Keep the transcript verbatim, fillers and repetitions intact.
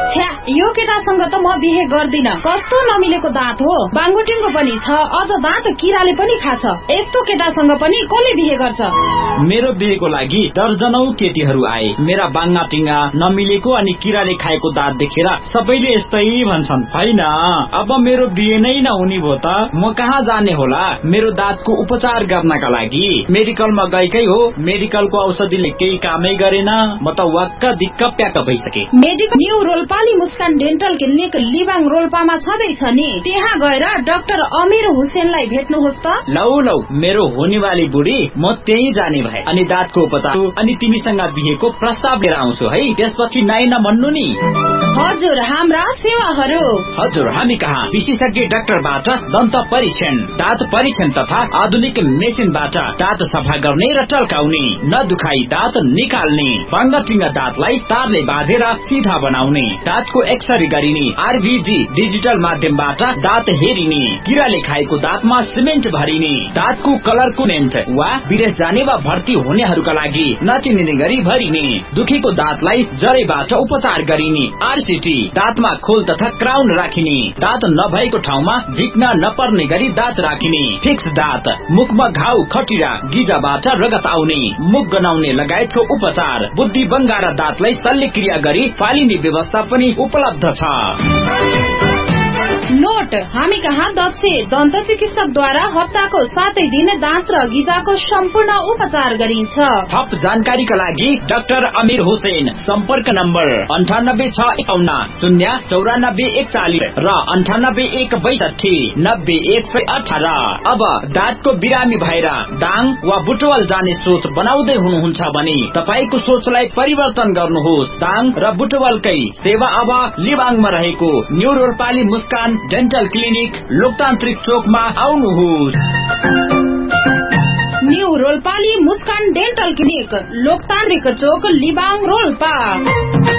छ्या यो केटासँग त म बिहे गर्दिन। कस्तो नमिलेको दाँत हो, बाङ्गुटिङको पनि छ, अझ दाँत किराले पनि खाछ। यस्तो केटासँग पनि कसले बिहे गर्छ? मेरो बिहेको लागि दर्जनौ केटीहरू आए। मेरा बाङ्गा टिङ्गा नमिलेको अनि किराले खाएको दाँत देखेर सबैले यस्तै भन्छन्। होइन, अब मेरो बिहे नै नहुने भो त म कहाँ जाने होला मेरो दाँतको उपचार गर्नका लागि? मेडिकलमा गएकै हो, मेडिकलको औषधिले केही कामै गरेन। म त वाक्क दिक्क प्याक भइसके। मेडिकल न्यू रोल्पाली मुस्कान डेन्टल क्लिनिक लिबाङ रोल्पामा छँदैछ नि, त्यहाँ गएर डाक्टर अमीर हुसेनलाई भेट्नुहोस् त। लौ लौ मेरो हुनेवाली बुढी, म त्यही जाने भए अनि दाँतको उपचार अनि तिमीसँग बिहेको प्रस्ताव लिएर आउँछु है। त्यसपछि नाइ नभन्नु नि। हजुर, हाम्रा सेवाहरू। हजुर, हामी कहाँ विशेषज्ञ डाक्टरबाट दन्त परीक्षण, दाँत परीक्षण तथा आधुनिक मेसिनबाट दाँत सफा गर्ने र टल्काउने, नदुखाई दाँत निकाल्ने, बाङ्गाटिङ्गा दाँतलाई तारले बाँधेर सिधा बनाउने, दाँतको एक्सरे गरिने, आरभीडी डिजिटल माध्यमबाट दाँत हेरिने, किराले खाएको दाँतमा सिमेन्ट भरिने, दाँतको कलरको नेन्ट वा विदेश जाने वा भर्ती हुनेहरूका लागि नचिनिने गरी भरिने, दुखेको दाँतलाई जरेबाट उपचार गरिने, आरसीटी दाँतमा खोल तथा क्राउन राखिने, दाँत नभएको ठाउँमा झिक्न नपर्ने गरी दाँत राखिने, फिक्स दाँत, मुखमा घाउ खटिरा गिजाबाट रगत आउने, मुख गनाउने लगायतको उपचार, बुद्धि बङ्गारा दाँतलाई शल्यक्रिया गरी फालिने व्यवस्था पनि उपलब्ध छ। नोट, हामी कहाँ दक्ष दन्त चिकित्सकद्वारा हप्ताको सातै दिन दाँत र गिजाको सम्पूर्ण उपचार गरिन्छ। थप जानकारीका लागि डाक्टर अमीर हुसेन, सम्पर्क नम्बर अन्ठानब्बे छ एकाउन्न शून्य चौरानब्बे एकचालिस र अन्ठानब्बे एक बैसठी नब्बे एक सय अठारह। अब दाँतको बिरामी भएर दाङ वा बुटवल जाने सोच बनाउँदै हुनुहुन्छ भने तपाईँको सोचलाई परिवर्तन गर्नुहोस्। दाङ र बुटवलकै सेवा अब लिबाङमा रहेको न्यू रोल्पाली मुस्कान डेन्टल क्लिनिक लोकतान्त्रिक चोकमा आउनुहोस्। न्यू रोल्पाली मुस्कान डेन्टल क्लिनिक लोकतान्त्रिक चोक लिबाङ रोल्पा।